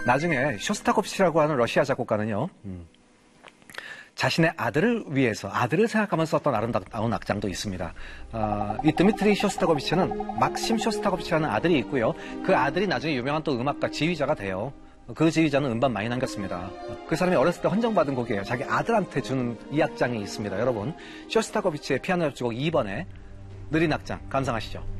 나중에 쇼스타코비치라고 하는 러시아 작곡가는요. 자신의 아들을 위해서 아들을 생각하면서 썼던 아름다운 악장도 있습니다. 이 드미트리 쇼스타코비치는 막심 쇼스타코비치라는 아들이 있고요. 그 아들이 나중에 유명한 또 음악가 지휘자가 돼요. 그 지휘자는 음반 많이 남겼습니다. 그 사람이 어렸을 때 헌정받은 곡이에요. 자기 아들한테 주는 이 악장이 있습니다. 여러분 쇼스타코비치의 피아노 협주곡 2번의 느린 악장 감상하시죠.